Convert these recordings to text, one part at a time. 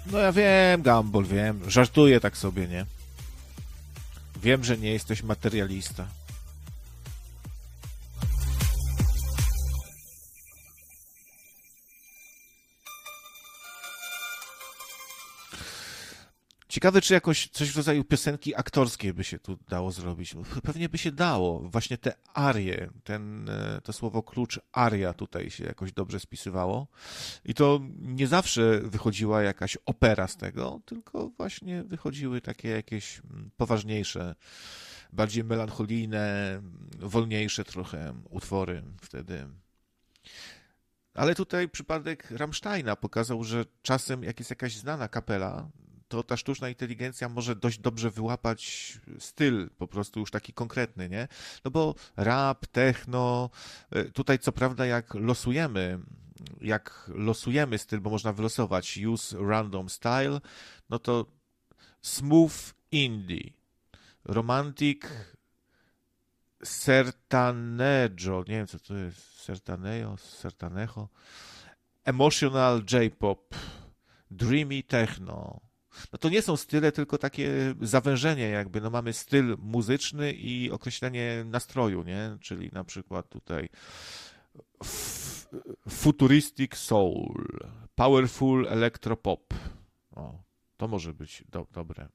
No ja wiem, Gumball, wiem. Żartuję tak sobie, nie? Wiem, że nie jesteś materialista. Ciekawe, czy jakoś coś w rodzaju piosenki aktorskiej by się tu dało zrobić. Pewnie by się dało. Właśnie te arie, to słowo klucz aria tutaj się jakoś dobrze spisywało. I to nie zawsze wychodziła jakaś opera z tego, tylko właśnie wychodziły takie jakieś poważniejsze, bardziej melancholijne, wolniejsze trochę utwory wtedy. Ale tutaj przypadek Rammsteina pokazał, że czasem jak jest jakaś znana kapela, to ta sztuczna inteligencja może dość dobrze wyłapać styl, po prostu już taki konkretny, nie? No bo rap, techno, tutaj co prawda jak losujemy styl, bo można wylosować use random style, no to smooth indie, romantic sertanejo, nie wiem co to jest, sertanejo, emotional J-pop, dreamy techno. No to nie są style, tylko takie zawężenie jakby. No mamy styl muzyczny i określenie nastroju, nie? Czyli na przykład tutaj futuristic soul, powerful electropop. O, to może być dobre.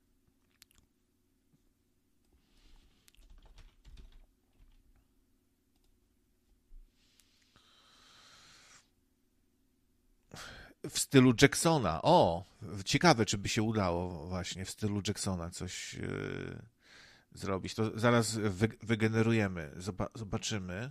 W stylu Jacksona. O, ciekawe, czy by się udało właśnie w stylu Jacksona coś zrobić. To zaraz wygenerujemy, zobaczymy.